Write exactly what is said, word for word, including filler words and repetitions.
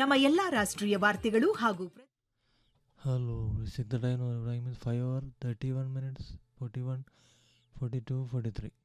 ನಮ್ಮ ಎಲ್ಲಾ ರಾಷ್ಟ್ರೀಯ ವಾರ್ತೆಗಳು ಹಾಗೂ Hello, check the time. Time is five hour thirty-one minutes, forty-one, forty-two, forty-three.